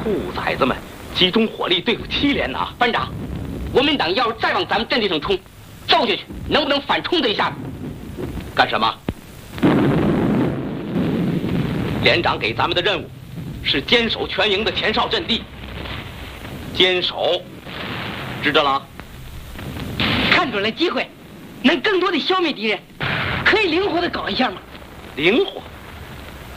兔崽子们集中火力对付7连呐！ 班长，国民党要是再往咱们阵地上冲，揍下去，能不能反冲这一下？ 干什么？连长给咱们的任务是坚守全营的前哨阵地。坚守，知道了？ 看准了机会，能更多的消灭敌人，可以灵活的搞一下吗？ 灵活。